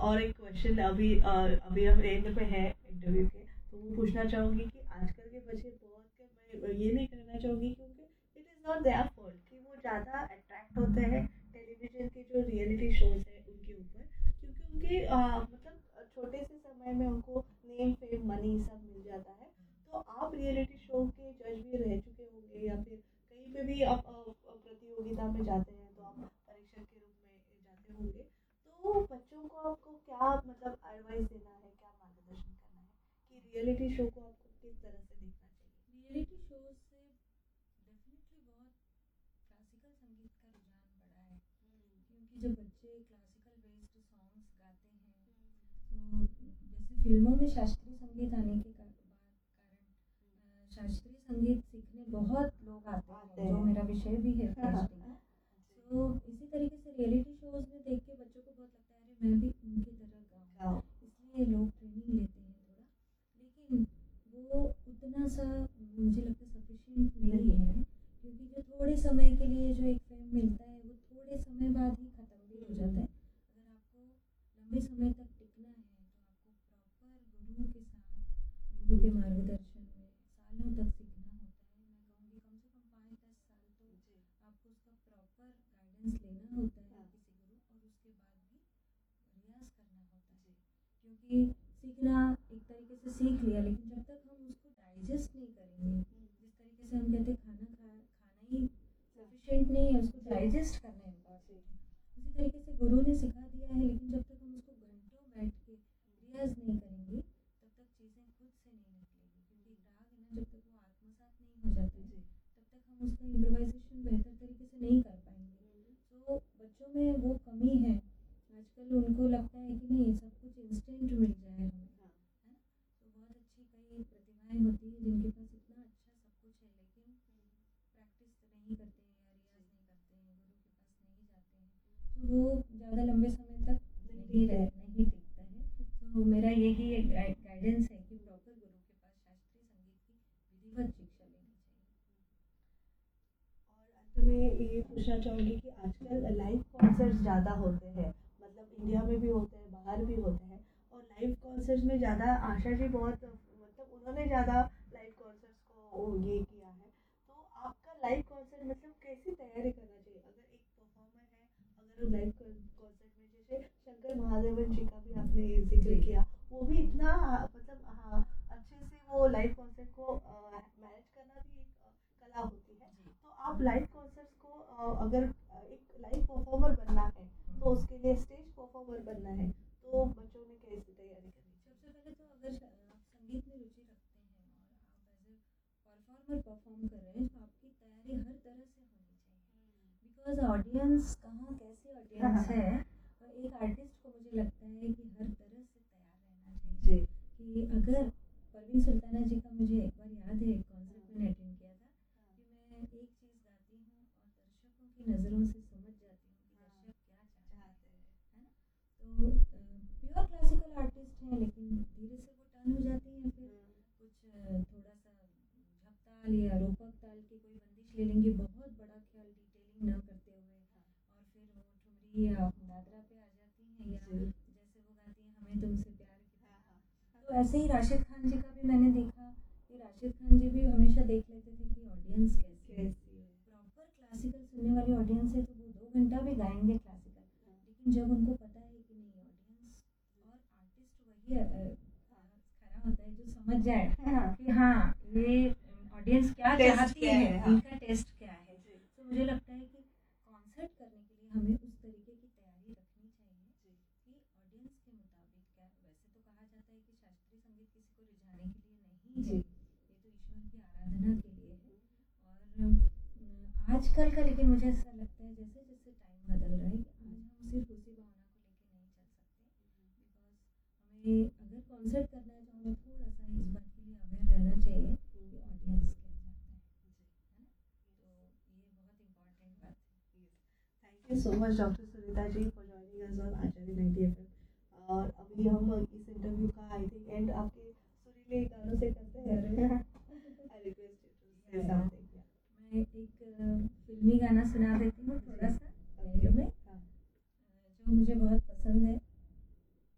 और एक क्वेश्चन अभी हम एंड पे है इंटरव्यू के, तो वो पूछना चाहूँगी कि आजकल के बच्चे बहुत के, मैं ये नहीं कहना चाहूँगी क्योंकि it is not their fault कि वो ज़्यादा अट्रैक्ट होते हैं टेलीविज़न के जो रियलिटी शोज़ हैं उनके ऊपर, क्योंकि उनके मतलब छोटे से समय में उनको नेम फेम मनी सब मिल जाता है। तो आप रियलिटी शो के जज भी रह चुके होंगे या फिर कहीं पे भी आप प्रतियोगिता में जाते हैं तो आप परीक्षक के रूप में जाते होंगे। तो बच्चों को आपको क्या मतलब एडवाइस देना है, क्या मार्गदर्शन करना है कि रियलिटी शो को आपको किस तरह से देखना चाहिए? रियलिटी शोज से डेफिनेटली बहुत क्लासिकल संगीत का रुझान बढ़ा है, क्योंकि जब बच्चे क्लासिकल बेस्ड सॉन्ग्स गाते हैं तो जैसे फिल्मों में शास्त्रीय संगीत आने के कारण शास्त्रीय संगीत सीखने बहुत लोग आते हैं, जो मेरा विषय भी है पीएचडी। तो इसी तरीके से रियलिटी शोज में देख के बच्चों को बहुत लगता है अरे मैं भी उनकी तरह गाऊं, इसलिए लोग ट्रेनिंग लेते हैं थोड़ा, लेकिन वो उतना सा मुझे लगता है सफिशिएंट नहीं है, क्योंकि जो थोड़े समय के लिए जो एक फेम मिलता है वो थोड़े समय बाद ही ख़त्म भी हो जाता है। अगर आपको लंबे समय तक टिकना है तो आपको प्रॉपर गुरु के साथ, गुरु के मार्गदर्शन में सालों तक सीखना होता है। मैं कहूँगी कम से कम 5-10 साल तो आपको उसका प्रॉपर गाइडेंस लेना होता है किसी गुरु, और उसके बाद भी प्रयास करना होता है, क्योंकि सीखना एक तरीके से सीख लिया, लेकिन जब तक हम उसको डाइजेस्ट नहीं करेंगे, जिस तरीके से हम कहते हैं खाना ही सफिशिएंट नहीं है, उसको डाइजेस्ट करना इम्पॉर्टेंट है। उसी तरीके से गुरु ने सिखा दिया है, लेकिन जब तक हम उसको घंटों बैठ के रियाज नहीं करेंगे तब तक चीज़ें खुद से नहीं निकलेंगी, क्योंकि एक राग है ना, जब तक वो आत्मसात नहीं हो जाता है तब तक हम उसका इम्प्रोवाइजेशन बेहतर तरीके से नहीं कर पाएंगे। तो बच्चों में वो कमी है आजकल, उनको लगता है कि नहीं सब कुछ इंस्टेंट मिल जाए हमें, है ना। तो बहुत अच्छी कई प्रतिभाएं होती हैं जिनके पास इतना अच्छा सब कुछ है, लेकिन प्रैक्टिस नहीं करते हैं या रियाज नहीं करते हैं, गुरु के पास नहीं जाते हैं, तो वो ज़्यादा लंबे समय तक नहीं टिकता है। तो मेरा यही गाइडेंस है कि प्रॉपर गुरु के पास शास्त्रीय संगीत की विधिवत शिक्षा लेनी चाहिए। और अंत में ये पूछना चाहूँगी कि आजकल लाइव कॉन्सर्ट्स ज़्यादा होते हैं, मतलब इंडिया में भी होते हैं, बाहर भी होते हैं, और लाइव कॉन्सर्ट्स में ज़्यादा आशा जी बहुत मतलब उन्होंने ज़्यादा लाइव कॉन्सर्ट्स को ये किया है। तो आपका लाइव कॉन्सर्ट मतलब कैसी तैयारी करना चाहिए अगर एक परफॉर्मर है, अगर लाइव कॉन्सर्ट में जैसे शंकर महादेवन जी का भी आपने जिक्र किया, वो भी इतना मतलब हाँ अच्छे से वो लाइव कॉन्सर्ट को मैनेज करना भी एक कला होती है। तो आप लाइव कॉन्सर्ट्स को अगर एक लाइव परफॉर्मर बनना है तो उसके लिए स्टेज परफॉर्मर बनना है, तो बच्चों ने कैसी तैयारी करनी चाहिए? सबसे पहले तो अगर आप संगीत में रुचि रखते हैं और आप एज ए परफॉर्मर परफॉर्म कर रहे हैं तो आपकी तैयारी हर तरह से होनी चाहिए, बिकॉज ऑडियंस कहाँ कैसी ऑडियंस है। एक आर्टिस्ट को मुझे लगता है कि हर तरह से तैयार रहना चाहिए, कि अगर परवीन सुल्ताना जी का मुझे एक बार याद है, एक कॉन्सर्ट मैंने अटेंड किया था, कि मैं एक चीज़ गाती हूँ और दर्शकों की नज़रों से समझ जाती हूँ कि दर्शक क्या चाहते हैं, है ना। तो प्योर क्लासिकल आर्टिस्ट हैं, लेकिन धीरे से वो टर्न हो जाती हैं, फिर कुछ थोड़ा सा झपताल या रूपक ताल की कोई बंदिश ले लेंगे, बहुत बड़ा ख्याल डिटेलिंग ना करते हुए, और फिर वो ठुमरी या दादरा पे आ जाती हैं, या जैसे वो गाती हैं हमें तुमसे प्यार कितना। तो ऐसे ही राशिद खान जी का भी मैंने देखा कि राशिद खान जी भी हमेशा देख लेते थे कि ऑडियंस कैसी है। प्रॉपर क्लासिकल सुनने वाली ऑडियंस है तो वो 2 घंटा भी गाएंगे क्लासिकल, लेकिन जब उनको पता है कि नहीं ऑडियंस और आर्टिस्ट वही खरा होता है जो समझ जाए कि हाँ ये ऑडियंस क्या चाहती है, इनका टेस्ट क्या है। तो मुझे लगता है कि कॉन्सर्ट करने के लिए हमें उस तरीके की तैयारी रखनी चाहिए कि ऑडियंस के मुताबिक क्या। वैसे तो कहा जाता है कि शास्त्रीय संगीत किसी को रिझाने के लिए नहीं है, ये तो ईश्वर की आराधना के लिए है। और आजकल का लेकिन मुझे ऐसा लगता है जैसे जैसे टाइम बदल रहा है कि आज हम सिर्फ उसी भावना को लेके नहीं चल सकते, बिकॉज हमें अगर कॉन्सर्ट करना है तो हमें थोड़ा सा इस बात के लिए अवेयर रहना चाहिए कि ऑडियंस क्या चाहता है ना। तो ये बहुत इम्पोर्टेंट बात है। Thank you so much doctor Sunita ji for joining us on Acharya 90 FM। और अभी हम इस इंटरव्यू का आई थिंक एंड आपके सुरीले गानों से करते हैं। आई रिक्वेस्ट यू टू से समथिंग। मैं एक फिल्मी गाना सुना देती हूँ थोड़ा सा एंड में, जो मुझे बहुत पसंद है।